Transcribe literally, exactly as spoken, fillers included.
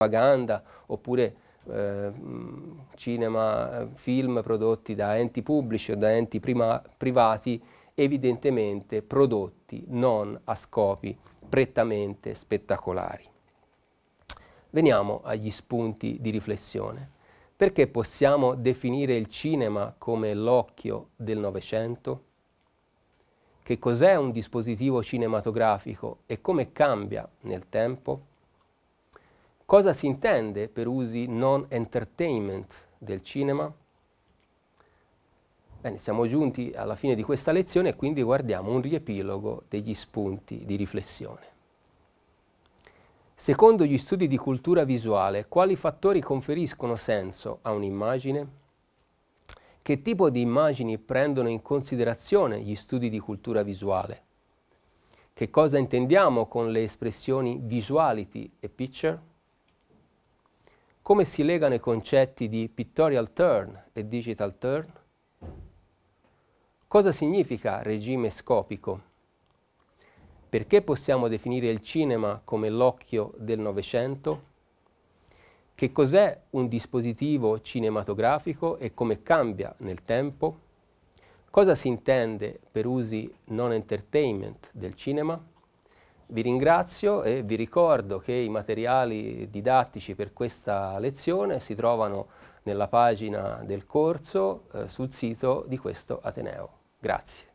propaganda oppure eh, cinema, film prodotti da enti pubblici o da enti prima, privati, evidentemente prodotti non a scopi prettamente spettacolari. Veniamo agli spunti di riflessione. Perché possiamo definire il cinema come l'occhio del Novecento? Che cos'è un dispositivo cinematografico e come cambia nel tempo? Cosa si intende per usi non entertainment del cinema? Bene, siamo giunti alla fine di questa lezione e quindi guardiamo un riepilogo degli spunti di riflessione. Secondo gli studi di cultura visuale, quali fattori conferiscono senso a un'immagine? Che tipo di immagini prendono in considerazione gli studi di cultura visuale? Che cosa intendiamo con le espressioni visuality e picture? Come si legano i concetti di pictorial turn e digital turn? Cosa significa regime scopico? Perché possiamo definire il cinema come l'occhio del Novecento? Che cos'è un dispositivo cinematografico e come cambia nel tempo? Cosa si intende per usi non entertainment del cinema? Vi ringrazio e vi ricordo che i materiali didattici per questa lezione si trovano nella pagina del corso eh, sul sito di questo Ateneo. Grazie.